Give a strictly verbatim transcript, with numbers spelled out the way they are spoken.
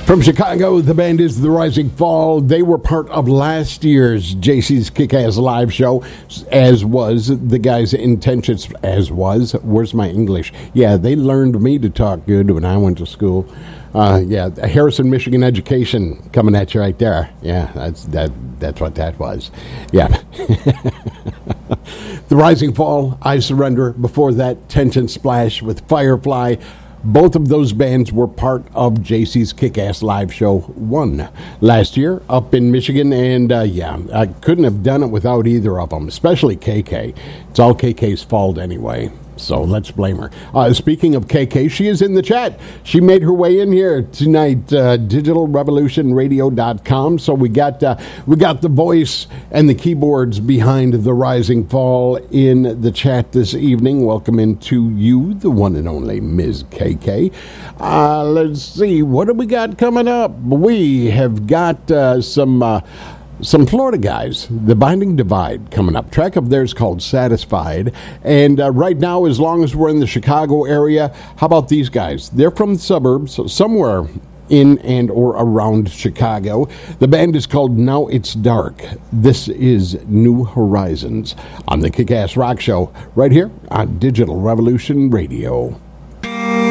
From Chicago, the band is The Rising Fall. They were part of last year's J C's Kick-Ass Live show, as was the guys' intentions, as was, where's my English? Yeah, they learned me to talk good when I went to school. Uh, yeah, Harrison, Michigan education coming at you right there. Yeah, that's that. That's what that was. Yeah. The Rising Fall, I Surrender. Before that, Tension Splash with Firefly. Both of those bands were part of J C's Kick-Ass Live Show one last year up in Michigan. And, uh, yeah, I couldn't have done it without either of them, especially K K. It's all K K's fault anyway, so let's blame her. Uh, speaking of K K, she is in the chat. She made her way in here tonight, uh, digital revolution radio dot com. So we got uh, we got the voice and the keyboards behind The Rising Fall in the chat this evening. Welcome into you, the one and only Miz K K. Uh, let's see, what do we got coming up? We have got uh, some... Uh, Some Florida guys, The Binding Divide, coming up. Track of theirs called Satisfied. And uh, right now, as long as we're in the Chicago area, how about these guys? They're from the suburbs, somewhere in and or around Chicago. The band is called Now It's Dark. This is New Horizons on the Kick-Ass Rock Show right here on Digital Revolution Radio.